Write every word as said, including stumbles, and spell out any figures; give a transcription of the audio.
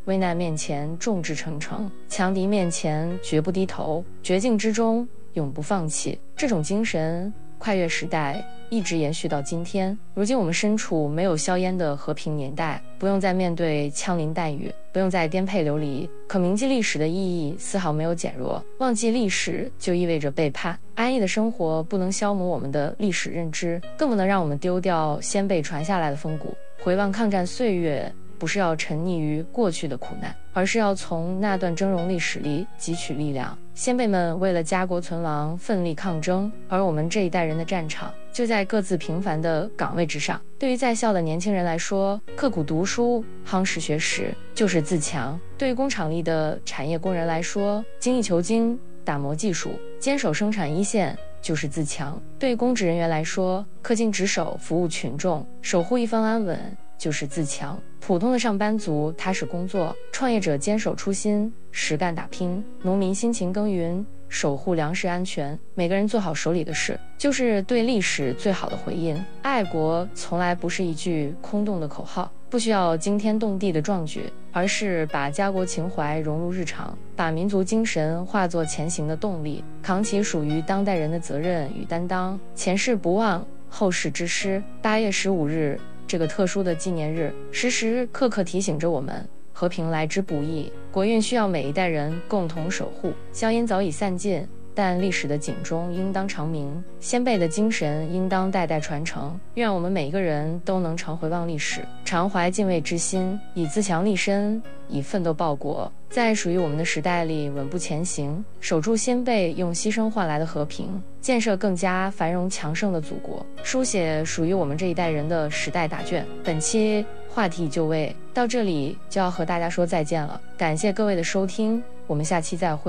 危难面前众志成城，强敌面前绝不低头，绝境之中永不放弃。这种精神跨越时代，一直延续到今天。如今我们身处没有硝烟的和平年代，不用再面对枪林弹雨，不用再颠沛流离，可铭记历史的意义丝毫没有减弱。忘记历史就意味着背叛。安逸的生活不能消磨我们的历史认知，更不能让我们丢掉先辈传下来的风骨。回望抗战岁月，不是要沉溺于过去的苦难，而是要从那段峥嵘历史里汲取力量。先辈们为了家国存亡奋力抗争，而我们这一代人的战场就在各自平凡的岗位之上。对于在校的年轻人来说，刻苦读书夯实学识就是自强；对于工厂里的产业工人来说，精益求精打磨技术坚守生产一线就是自强；对于公职人员来说，恪尽职守服务群众守护一方安稳就是自强。普通的上班族踏实工作，创业者坚守初心实干打拼，农民辛勤耕耘守护粮食安全。每个人做好手里的事，就是对历史最好的回应。爱国从来不是一句空洞的口号，不需要惊天动地的壮举，而是把家国情怀融入日常，把民族精神化作前行的动力，扛起属于当代人的责任与担当。前事不忘，后事之师。八月十五日这个特殊的纪念日，时时刻刻提醒着我们，和平来之不易，国运需要每一代人共同守护。硝烟早已散尽，但历史的警钟应当长鸣，先辈的精神应当代代传承。愿我们每一个人都能常回望历史，常怀敬畏之心，以自强立身，以奋斗报国，在属于我们的时代里稳步前行，守住先辈用牺牲换来的和平，建设更加繁荣强盛的祖国，书写属于我们这一代人的时代答卷。本期话题已就位，到这里就要和大家说再见了，感谢各位的收听，我们下期再会。